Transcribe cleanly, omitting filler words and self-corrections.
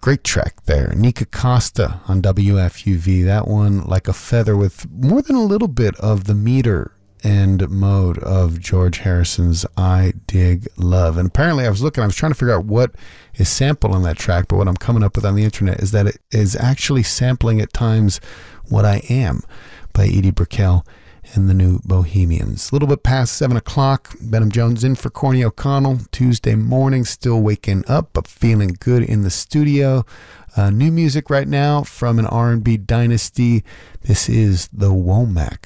Great track there. Nika Costa on WFUV. That one like a feather with more than a little bit of the meter and mode of George Harrison's I Dig Love. And apparently I was trying to figure out what is sampled on that track, but what I'm coming up with on the internet is that it is actually sampling at times What I Am by Edie Brickell and the New Bohemians. A little bit past 7 o'clock. Benham Jones in for Corny O'Connell. Tuesday morning, still waking up, but feeling good in the studio. New music right now from an R&B dynasty. This is the Womack